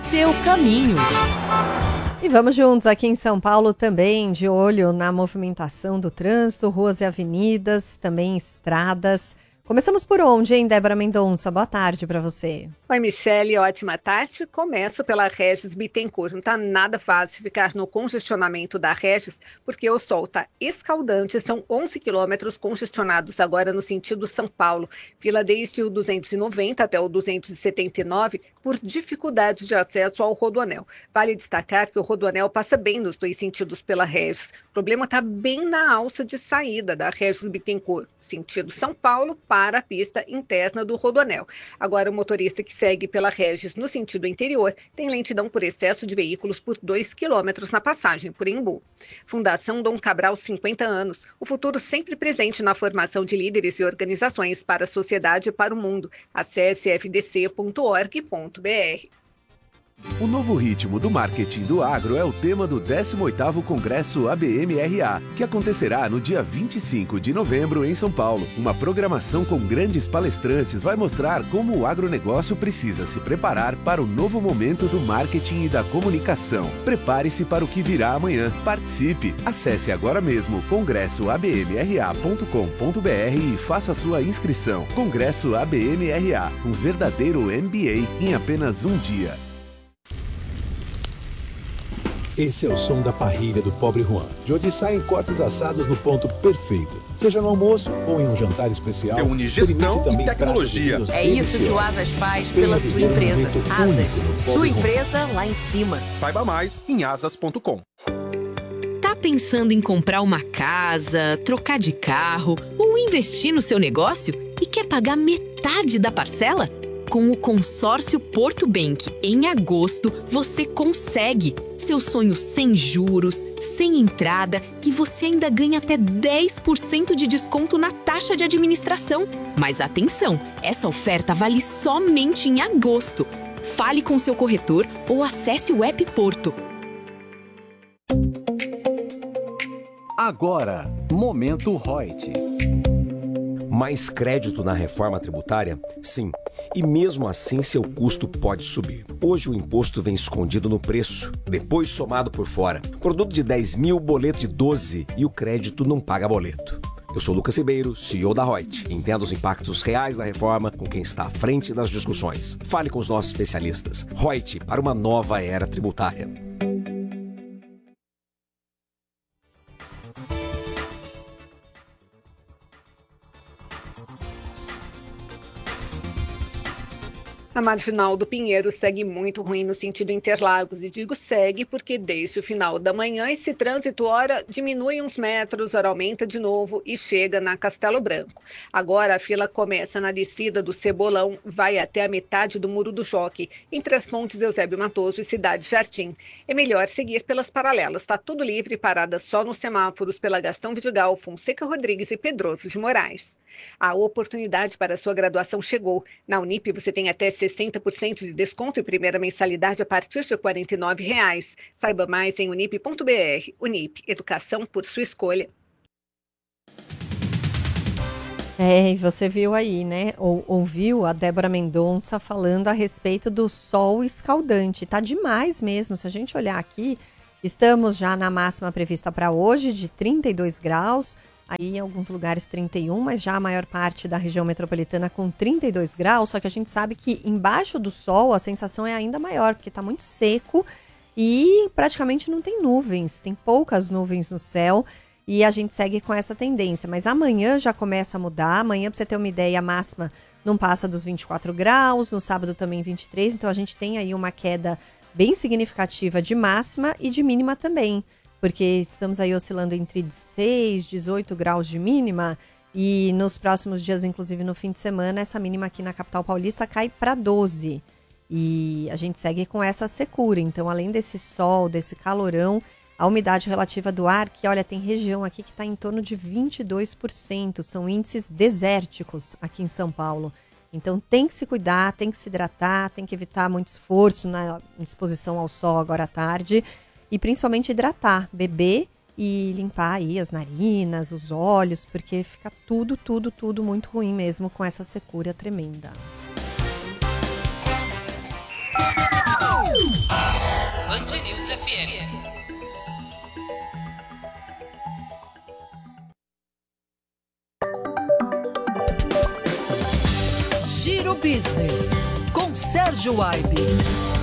seu caminho. E vamos juntos aqui em São Paulo também, de olho na movimentação do trânsito, ruas e avenidas, também estradas. Começamos por onde, hein, Débora Mendonça? Boa tarde para você. Oi, Michele, ótima tarde. Começo pela Regis Bittencourt. Não está nada fácil ficar no congestionamento da Regis, porque o sol está escaldante. São 11 quilômetros congestionados agora no sentido São Paulo. Fila desde o 290 até o 279 por dificuldade de acesso ao Rodoanel. Vale destacar que o Rodoanel passa bem nos dois sentidos pela Regis. O problema está bem na alça de saída da Regis Bittencourt, sentido São Paulo, para a pista interna do Rodoanel. Agora, o motorista que segue pela Regis no sentido interior tem lentidão por excesso de veículos por 2 quilômetros na passagem por Embu. Fundação Dom Cabral, 50 anos. O futuro sempre presente na formação de líderes e organizações para a sociedade e para o mundo. Acesse fdc.org.br. O novo ritmo do marketing do agro é o tema do 18º Congresso ABM-RA, que acontecerá no dia 25 de novembro em São Paulo. Uma programação com grandes palestrantes vai mostrar como o agronegócio precisa se preparar para o novo momento do marketing e da comunicação. Prepare-se para o que virá amanhã. Participe! Acesse agora mesmo congressoabmra.com.br e faça sua inscrição. Congresso ABM-RA, um verdadeiro MBA em apenas um dia. Esse é o som da parrilha do Pobre Juan, de onde saem cortes assados no ponto perfeito. Seja no almoço ou em um jantar especial. É unigestão e tecnologia. É isso que o Asas faz pela sua empresa. Asas, sua empresa lá em cima. Saiba mais em asas.com. Tá pensando em comprar uma casa, trocar de carro ou investir no seu negócio e quer pagar metade da parcela? Com o consórcio Porto Bank, em agosto, você consegue. Seu sonho sem juros, sem entrada e você ainda ganha até 10% de desconto na taxa de administração. Mas atenção, essa oferta vale somente em agosto. Fale com seu corretor ou acesse o app Porto. Agora, Momento Reut. Mais crédito na reforma tributária? Sim. E mesmo assim seu custo pode subir. Hoje o imposto vem escondido no preço, depois somado por fora. Produto de 10 mil, boleto de 12 e o crédito não paga boleto. Eu sou Lucas Ribeiro, CEO da Reut. Entenda os impactos reais da reforma com quem está à frente das discussões. Fale com os nossos especialistas. Reut, para uma nova era tributária. A Marginal do Pinheiro segue muito ruim no sentido Interlagos, e digo segue porque desde o final da manhã esse trânsito ora diminui uns metros, ora aumenta de novo e chega na Castelo Branco. Agora a fila começa na descida do Cebolão, vai até a metade do Muro do Jockey, entre as pontes Eusébio Matoso e Cidade Jardim. É melhor seguir pelas paralelas, está tudo livre, parada só nos semáforos pela Gastão Vidigal, Fonseca Rodrigues e Pedroso de Moraes. A oportunidade para a sua graduação chegou. Na Unip você tem até 60% de desconto e primeira mensalidade a partir de R$ 49,00. Saiba mais em unip.br. Unip, educação por sua escolha. E você viu aí, né? Ouviu a Débora Mendonça falando a respeito do sol escaldante. Tá demais mesmo. Se a gente olhar aqui, estamos já na máxima prevista para hoje de 32 graus. Aí em alguns lugares 31, mas já a maior parte da região metropolitana com 32 graus. Só que a gente sabe que embaixo do sol a sensação é ainda maior, porque está muito seco e praticamente não tem nuvens. Tem poucas nuvens no céu e a gente segue com essa tendência. Mas amanhã já começa a mudar. Amanhã, para você ter uma ideia, a máxima não passa dos 24 graus. No sábado também 23. Então a gente tem aí uma queda bem significativa de máxima e de mínima também. Porque estamos aí oscilando entre 16, 18 graus de mínima e nos próximos dias, inclusive no fim de semana, essa mínima aqui na capital paulista cai para 12. E a gente segue com essa secura. Então, além desse sol, desse calorão, a umidade relativa do ar, que olha, tem região aqui que está em torno de 22%. São índices desérticos aqui em São Paulo. Então, tem que se cuidar, tem que se hidratar, tem que evitar muito esforço na exposição ao sol agora à tarde. E principalmente hidratar, beber e limpar aí as narinas, os olhos, porque fica tudo muito ruim mesmo com essa secura tremenda. FM. Giro Business, com Sérgio Aibe.